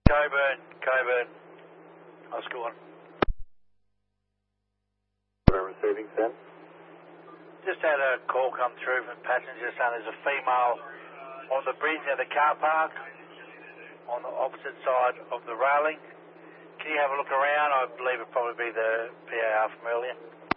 Coburn. Oscar 1. Receiving, Sam. Just had a call come through from passengers saying there's a female on the bridge near the car park on the opposite side of the railing. Can you have a look around? I believe it'll probably be the PAR from earlier.